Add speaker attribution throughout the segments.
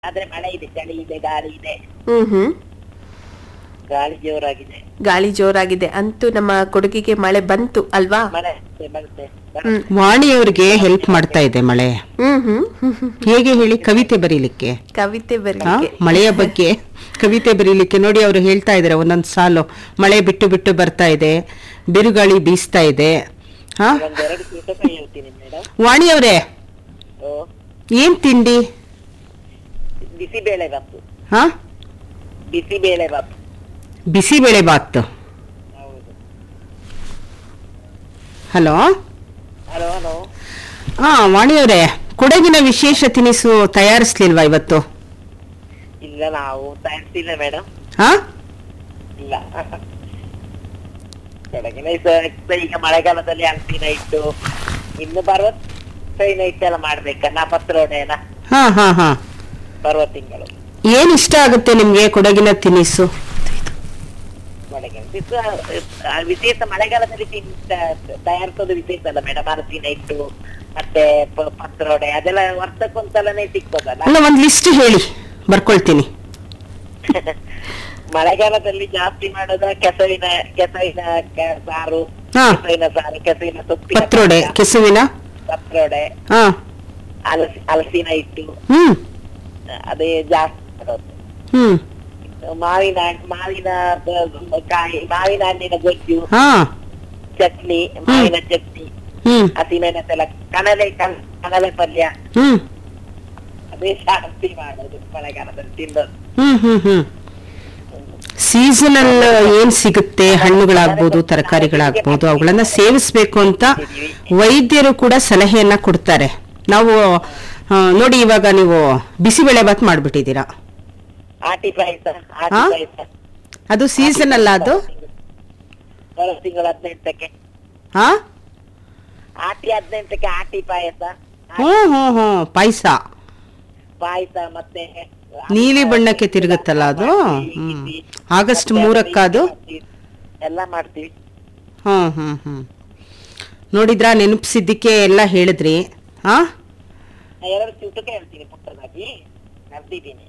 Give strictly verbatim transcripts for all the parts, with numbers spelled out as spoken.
Speaker 1: ಆದ್ರೆ ಮಳೆ ಇದೆ, ಚಳಿ ಇದೆ, ಗಾಳಿ ಇದೆ.
Speaker 2: ಹ್ಮ್ ಹ್ಮ್
Speaker 1: ಗಾಳಿ ಜೋರಾಗಿದೆ.
Speaker 2: ಗಾಳಿ ಜೋರಾಗಿದೆ. ಅಂತೂ ನಮ್ಮ ಕೊಡಗಿಗೆ ಮಳೆ ಬಂತು ಅಲ್ವಾ?
Speaker 1: ಮಳೆ ಬರುತ್ತೆ.
Speaker 2: ಹ್ಮ್
Speaker 3: ವಾಣಿಯವರಿಗೆ ಹೆಲ್ಪ್ ಮಾಡ್ತಾ ಇದೆ ಮಳೆ.
Speaker 2: ಹ್ಮ್ ಹ್ಮ್ ಹ್ಮ್ ಹ್ಮ್.
Speaker 3: ಹೇಗೆ ಹೇಳಿ, ಕವಿತೆ ಬರೀಲಿಕ್ಕೆ,
Speaker 2: ಕವಿತೆ
Speaker 3: ಹಾ,
Speaker 2: ಬರಲಿಕ್ಕೆ.
Speaker 3: ಮಳೆಯ ಬಗ್ಗೆ ಕವಿತೆ ಬರೀಲಿಕ್ಕೆ. ನೋಡಿ, ಅವರು ಹೇಳ್ತಾ ಇದ್ದಾರೆ ಒಂದೊಂದು ಸಾಲು, ಮಳೆ ಬಿಟ್ಟು ಬಿಟ್ಟು ಬರ್ತಾ ಇದೆ, ಬಿರುಗಾಳಿ ಬೀಸ್ತಾ ಇದೆ. ಹಾ,
Speaker 1: ಒಂದೆರಡು ಕೃತಕ ಹೇಳ್ತೀನಿ ಮೇಡಮ್.
Speaker 3: ವಾಣಿಯವರೇ,
Speaker 1: ಓ
Speaker 3: ಏನ್ ತಿಂಡಿ?
Speaker 1: ಬಿಸಿಬೇಳೆ ಬಾತು.
Speaker 3: ಹಾ,
Speaker 1: ಬಿಸಿಬೇಳೆ ಬಾತು.
Speaker 3: ಬಿಸಿಬೇಳೆ ಬಾತ್.
Speaker 1: ಹೌದು.
Speaker 3: Hello
Speaker 1: hello hello.
Speaker 3: ಹಾ, ವಾಣಿಯವರೇ, ಕೊಡಗಿನ ವಿಶೇಷ ತಿನಿಸು ತಯಾರಿಸ್ಲಿಲ್ವಾ ಇವತ್ತು?
Speaker 1: ಇಲ್ಲ, ನಾವು ತಯಾರಿಸಿಲ್ಲ ಮೇಡಮ್.
Speaker 3: ಹಾ,
Speaker 1: ಇಲ್ಲ. ಬೆಳಗಿನ ಸ- ಈಗ ಮಳೆಗಾಲದಲ್ಲಿ ಹಂಪಿನ ಇಟ್ಟು ಇನ್ನು ಬರುವ ಇಟ್ಟು ಎಲ್ಲ ಮಾಡ್ಬೇಕಲ್ಲ, ಪತ್ರೊಡೆನ
Speaker 3: ಹಾ, ಹಾ, ಹಾ.
Speaker 1: ಬರುವ ತಿಂಗಳು.
Speaker 3: ಏನ್ ಇಷ್ಟ ಆಗುತ್ತೆ ನಿಮ್ಗೆ ಕೊಡಗಿನ ತಿನಿಸು?
Speaker 1: ಮಳೆಗಾಲ ವಿಶೇಷ ವಿಶೇಷ ಮಳೆಗಾಲದಲ್ಲಿ ತಿನ್- ತಯಾರಿಸೋದು ವಿಶೇಷ ಅಲ್ಲ ಮೇಡಮ್. ಹಲಸಿನ ಇಟ್ಟು ಮತ್ತೆ ಪ- ಪತ್ರೊಡೆ ಅದೆಲ್ಲ ವರ್ಷಕ್ಕೊಂದ್ಸಲನೇ ಸಿಕ್ಕೋದಲ್ಲ.
Speaker 3: ಅಲ್ಲ, ಒಂದ್ ಲಿಸ್ಟ್ ಹೇಳಿ, ಬರ್ಕೊಳ್ತೀನಿ.
Speaker 1: ಮಳೆಗಾಲದಲ್ಲಿ ಜಾಸ್ತಿ ಮಾಡೋದ ಕೆಸವಿನ ಕೆಸವಿನ ಕ- ಸಾರು,
Speaker 3: ಹಾ.
Speaker 1: ಕೆಸವಿನ ಸಾರು, ಕೆಸವಿನ ಸೊಪ್ಪಿನ
Speaker 3: ಪತ್ರೊಡೆ,
Speaker 1: ಪಲ್ಯ,
Speaker 3: ಕೆಸುವಿನ.
Speaker 1: ಪತ್ರೊಡೆ,
Speaker 3: ಹಾ.
Speaker 1: ಹಲಸಿ ಹಲಸಿನ ಇಟ್ಟು
Speaker 3: ಹ್ಮ್
Speaker 1: ಅದೇ ಜಾಸ್ತಿ ಮಾಡೋದು.
Speaker 3: ಹ್ಮ್
Speaker 1: ಮಾವಿನ ಹಣ್ಣ್- ಮಾವಿನ ಬ- ಕಾಯಿ, ಮಾವಿನ ಹಣ್ಣಿನ ಗೊಜ್ಜು,
Speaker 3: ಹಾ.
Speaker 1: ಚಟ್ನಿ, ಮಾವಿನ ಚಟ್ನಿ,
Speaker 3: ಹ್ಮ್
Speaker 1: ಹಸಿಮೆಣಸೆಲ್ಲ, ಕಣಲೆ ಕಣ್- ಕಣಲೆ ಪಲ್ಯ,
Speaker 3: ಹ್ಮ್
Speaker 1: ಅದೇ ಜಾಸ್ತಿ ಮಾಡೋದು ಮಳೆಗಾಲದಲ್ಲಿ ತಿನ್ನೋದು.
Speaker 3: ಹ್ಮ್ ಹ್ಮ್ ಹ್ಮ್ ಸೀಸನಲ್ ಏನ್ ಸಿಗುತ್ತೆ, ಹಣ್ಣುಗಳಾಗ್ಬೋದು, ತರಕಾರಿಗಳಾಗ್ಬೋದು, ಅವುಗಳನ್ನ ಸೇವಿಸ್ಬೇಕು ಅಂತ ವೈದ್ಯರು ಕೂಡ ಸಲಹೆಯನ್ನ ಕೊಡ್ತಾರೆ. ನಾವು ಆ, ನೋಡಿ, ಇವಾಗ ನೀವು ಬಿಸಿಬೇಳೆ ಬಾತ್ ಮಾಡ್ಬಿಟ್ಟಿದ್ದೀರಾ,
Speaker 1: ಆಟಿ ಪಾಯಸ, ಆಟಿ
Speaker 3: ಹಾ?
Speaker 1: ಪಾಯಸ
Speaker 3: ಅದು ಸೀಸನ್ ಅಲ್ಲ ಅದು?
Speaker 1: ಬರೋ ತಿಂಗಳು ಹದಿನೆಂಟಕ್ಕೆ
Speaker 3: ಹಾ,
Speaker 1: ಆಟಿ ಹದಿನೆಂಟಕ್ಕೆ ಆಟಿ ಪಾಯಸ,
Speaker 3: ಹ್ಮ್ ಹ್ಮ್ ಹ್ಮ್ ಪಾಯಸ
Speaker 1: ಪಾಯಸ ಮತ್ತೆ
Speaker 3: ನೀಲಿ ಬಣ್ಣಕ್ಕೆ ತಿರುಗುತ್ತಲ್ಲ ಅದು? ಹ್ಮ್. ಆಗಸ್ಟ್ ಮೂರಕ್ಕದು?
Speaker 1: ಎಲ್ಲ ಮಾಡ್ತೀವಿ.
Speaker 3: ಹ್ಮ್ ಹ್ಮ್ ಹ್ಮ್ ನೋಡಿದ್ರಾ, ನೆನಪಿಸಿದ್ದಕ್ಕೆ ಎಲ್ಲ ಹೇಳಿದ್ರಿ. ಹಾ,
Speaker 1: ಎರಡು ಚೂಟಕ ಹೇಳ್ತೀನಿ ಪುಟ್ಟದಾಗಿ, ನಡೆದಿದ್ದೀನಿ.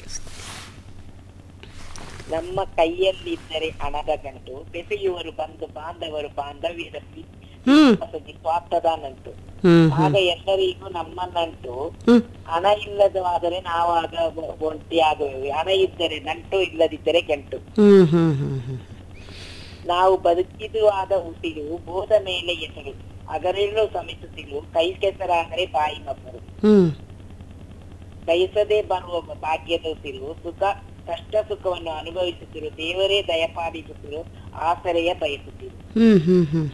Speaker 1: ನಮ್ಮ ಕೈಯಲ್ಲಿದ್ದರೆ ಹಣದ ಗಂಟು, ಬೆಸೆಯುವರು ಬಂದು ಬಾಂಧವರು ಬಾಂಧವ್ಯದಲ್ಲಿ
Speaker 3: ಹ್ಮ್
Speaker 1: ಸ್ವಾರ್ಥದ ನಂಟು.
Speaker 3: ಹ್ಮ್
Speaker 1: ಆಗ
Speaker 3: ಹ್ಮ್
Speaker 1: ಎಲ್ಲರಿಗೂ ನಮ್ಮ ನಂಟು,
Speaker 3: ಹ್ಮ್
Speaker 1: ಹಣ ಇಲ್ಲದವಾದರೆ ನಾವಾಗ ಒಂಟಿ ಆಗುವೆವು. ಹಣ ಇದ್ದರೆ ನಂಟು, ಇಲ್ಲದಿದ್ದರೆ ಕೆಂಟು.
Speaker 3: ಹ್ಮ್ ಹ್ಮ್ ಹ್ಮ್ ಹ್ಮ್
Speaker 1: ನಾವು ಬದುಕಿದು ಆದ ಉಸಿರು, ಬೋದ ಮೇಲೆ ಎಸರು, ಅಗರೆಲ್ಲೂ ಸಮಿಸುತ್ತಿರು, ಕೈ ಕೆಸರಾದರೆ ಬಾಯಿ ಮಬ್ಬರು.
Speaker 3: ಹ್ಮ್
Speaker 1: ಬಯಸದೆ ಬರುವ ಭಾಗ್ಯದ ಉಸಿರು, ಸುಖ ಕಷ್ಟ ಸುಖವನ್ನು ಅನುಭವಿಸುತ್ತಿರು, ದೇವರೇ ದಯಪಾಲಿಸುತ್ತಿರು, ಆಸರೆಯ ಬಯಸುತ್ತಿರು.
Speaker 3: ಹ್ಮ್ ಹ್ಮ್ ಹ್ಮ್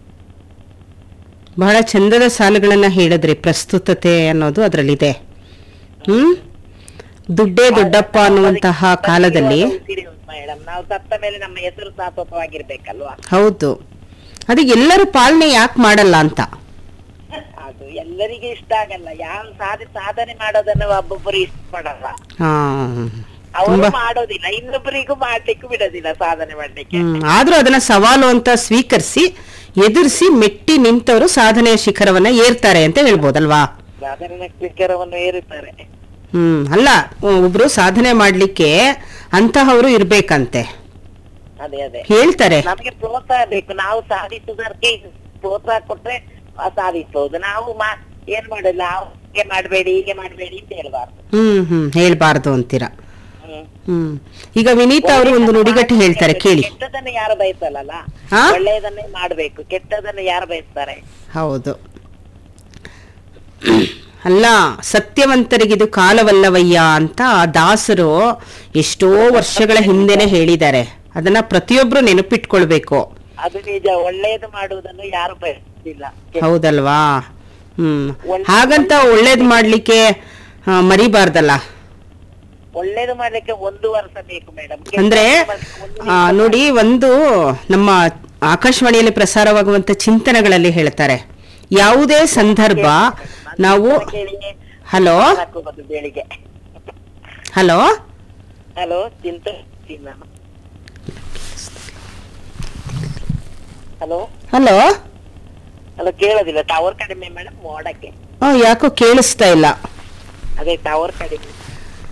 Speaker 3: ಬಹಳ ಚಂದದ ಸಾಲುಗಳನ್ನ ಹೇಳಿದ್ರಿ. ಪ್ರಸ್ತುತತೆ ಅನ್ನೋದು ಅದರಲ್ಲಿದೆ. ಹ್ಮ್ ದುಡ್ಡೇ ದೊಡ್ಡಪ್ಪ ಅನ್ನುವಂತಹ ಕಾಲದಲ್ಲಿ.
Speaker 1: ಮೇಡಮ್, ನಾವು ಸತ್ತ ಮೇಲೆ ನಮ್ಮ ಹೆಸರು ಶಾಶ್ವತವಾಗಿರ್ಬೇಕಲ್ವಾ?
Speaker 3: ಹೌದು, ಅದಕ್ಕೆ ಎಲ್ಲರೂ ಪಾಲನೆ ಯಾಕೆ ಮಾಡಲ್ಲ ಅಂತ.
Speaker 1: ಅದು ಎಲ್ಲರಿಗೂ ಇಷ್ಟ ಆಗಲ್ಲ. ಯಾವ ಸಾಧನೆ ಸಾಧನೆ ಮಾಡೋದನ್ನ ಒಬ್ಬೊಬ್ಬರು ಇಷ್ಟ ಪಡಲ್ಲ.
Speaker 3: ಹಾ,
Speaker 1: ಅವರು
Speaker 3: ತುಂಬಾ
Speaker 1: ಮಾಡೋದಿಲ್ಲ, ಇನ್ನೊಬ್ಬರಿಗೂ ಮಾಡ್ಲಿಕ್ಕೂ ಬಿಡೋದಿಲ್ಲ ಸಾಧನೆ ಮಾಡ್ಲಿಕ್ಕೆ.
Speaker 3: ಹ್ಮ್ ಆದ್ರೂ ಅದನ್ನ ಸವಾಲು ಅಂತ ಸ್ವೀಕರಿಸಿ ಎದುರಿಸಿ ಮೆಟ್ಟಿ ನಿಂತವರು ಸಾಧನೆಯ ಶಿಖರವನ್ನ ಏರ್ತಾರೆ ಅಂತ ಹೇಳ್ಬೋದಲ್ವಾ?
Speaker 1: ಸಾಧನೆ ಶಿಖರವನ್ನು ಏರುತ್ತಾರೆ.
Speaker 3: ಹ್ಮ್ ಅಲ್ಲ, ಒಬ್ರು ಸಾಧನೆ ಮಾಡ್ಲಿಕ್ಕೆ ಅಂತಹವರು ಇರ್ಬೇಕಂತೆ
Speaker 1: ಅದೇ ಅದೇ
Speaker 3: ಹೇಳ್ತಾರೆ.
Speaker 1: ನಮಗೆ ಪ್ರೋತ್ಸಾಹ ಬೇಕು. ನಾವು ಸಾಧಿಸುವುದಕ್ಕೆ ಪ್ರೋತ್ಸಾಹ ಕೊಟ್ರೆ ಆ ಸಾಧಿಸಬಹುದು. ನಾವು ಮಾ- ಏನ್ ಮಾಡಲ್ಲ, ಹೀಗೆ ಮಾಡ್ಬೇಡಿ ಹೀಗೆ ಮಾಡ್ಬೇಡಿ ಅಂತ ಹೇಳ್ಬಾರ್ದು.
Speaker 3: ಹ್ಮ್ ಹ್ಮ್ ಹೇಳ್ಬಾರ್ದು ಅಂತೀರಾ?
Speaker 1: ಹ್ಮ್.
Speaker 3: ಹ್ಮ್ ಈಗ ವಿನೀತಾ ಅವರು ಒಂದು ನುಡಿಗಟ್ಟು ಹೇಳ್ತಾರೆ, ಕೇಳಿ.
Speaker 1: ಕೆಟ್ಟದನ್ನ ಯಾರು ಬಯಸಲ್ಲ,
Speaker 3: ಹಾ?
Speaker 1: ಒಳ್ಳೆಯದನ್ನೇ ಮಾಡ್ಬೇಕು. ಕೆಟ್ಟದನ್ನ ಯಾರು ಬಯಸ್ತಾರೆ?
Speaker 3: ಹೌದು. ಅಲ್ಲ, ಸತ್ಯವಂತರಿಗಿದು ಕಾಲವಲ್ಲವಯ್ಯ ಅಂತ ದಾಸರು ಎಷ್ಟೋ ವರ್ಷಗಳ ಹಿಂದೆನೆ ಹೇಳಿದ್ದಾರೆ. ಅದನ್ನ ಪ್ರತಿಯೊಬ್ರು ನೆನಪಿಟ್ಕೊಳ್ಬೇಕು.
Speaker 1: ಅದು ನಿಜ. ಒಳ್ಳೆಯದು ಮಾಡುವುದನ್ನು ಯಾರು ಬಯಸುದಿಲ್ಲ.
Speaker 3: ಹೌದಲ್ವಾ? ಹ್ಮ್ ಹಾಗಂತ ಒಳ್ಳೇದ್ ಮಾಡ್ಲಿಕ್ಕೆ ಆ, ಮರಿಬಾರ್ದಲ್ಲ.
Speaker 1: ಒಳ್ಳೇದು ಮಾಡ್ಲಿಕ್ಕೆ ಒಂದು ವರ್ಷ ಬೇಕು ಮೇಡಮ್.
Speaker 3: ಅಂದ್ರೆ ಆ, ನೋಡಿ, ಒಂದು ನಮ್ಮ ಆಕಾಶವಾಣಿಯಲ್ಲಿ ಪ್ರಸಾರವಾಗುವಂತ ಚಿಂತನೆಗಳಲ್ಲಿ ಹೇಳ್ತಾರೆ, ಯಾವುದೇ ಸಂದರ್ಭ ನಾವು ಹಲೋ
Speaker 1: ಬೆಳಿಗ್ಗೆ
Speaker 3: hello
Speaker 1: hello ಚಿಂತ hello
Speaker 3: hello
Speaker 1: hello ಕೇಳೋದಿಲ್ಲ. ಟವರ್ ಕಡಿಮೆ ಮೇಡಮ್, ಮೋಡಕ್ಕೆ
Speaker 3: ಯಾಕೋ ಕೇಳಿಸ್ತಾ ಇಲ್ಲ.
Speaker 1: ಅದೇ ಟವರ್ ಕಡಿಮೆ.